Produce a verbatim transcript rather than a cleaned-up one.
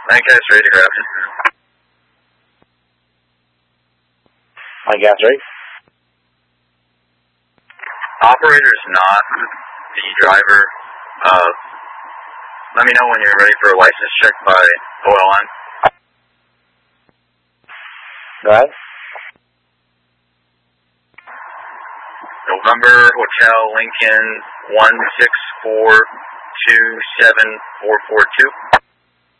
nine gas ready to grab. nine gas ready. Operator's not the driver. Uh, let me know when you're ready for a license check by O L N. Go ahead. November Hotel Lincoln one six four two seven four four two.